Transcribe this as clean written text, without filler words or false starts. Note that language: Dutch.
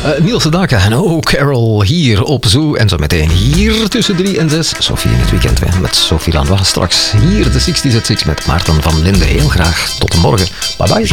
Niels de Daken en ook Carol hier op Zoo. En zo meteen hier tussen 3 en 6. Sophie in het weekend weer met Sophie Lanois. Straks hier de 60's at 6 met Maarten van Linden. Heel graag tot morgen. Bye bye.